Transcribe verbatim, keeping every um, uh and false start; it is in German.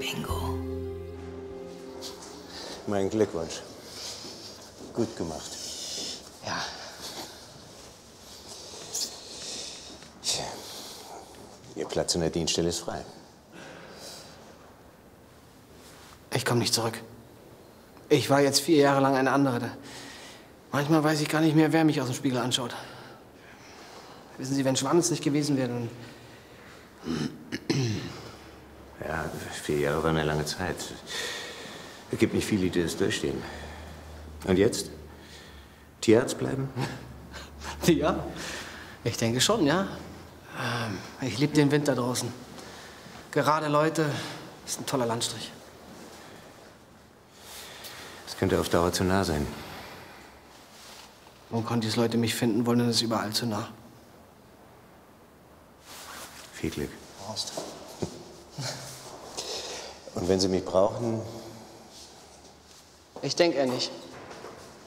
Bingo. Mein Glückwunsch. Gut gemacht. Ja. Tja. Ihr Platz in der Dienststelle ist frei. Ich komme nicht zurück. Ich war jetzt vier Jahre lang eine andere. Manchmal weiß ich gar nicht mehr, wer mich aus dem Spiegel anschaut. Wissen Sie, wenn Schwanz nicht gewesen wäre, dann... Ja, vier Jahre war eine lange Zeit. Es gibt nicht viele, die das durchstehen. Und jetzt? Tierarzt bleiben? Ja, ich denke schon, ja. Ähm, ich liebe den Winter draußen. Gerade Leute, ist ein toller Landstrich. Das könnte auf Dauer zu nah sein. Wo Contis Leute mich finden wollen, dann ist es überall zu nah. Viel Glück. Prost. Und wenn Sie mich brauchen? Ich denke eher nicht.